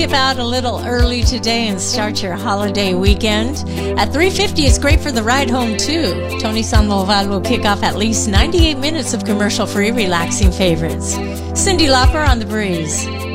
Skip out a little early today and start your holiday weekend. At 3:50, it's great for the ride home, too. Tony Sandoval will kick off at least 98 minutes of commercial-free, relaxing favorites. Cyndi Lauper on The Breeze.